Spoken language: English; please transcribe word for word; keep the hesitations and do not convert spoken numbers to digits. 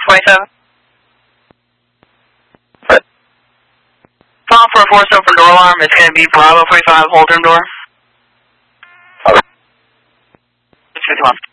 twenty-seven. Call for a four seven for door alarm. It's going to be Bravo forty-five, hold room door. Okay. fifty-one.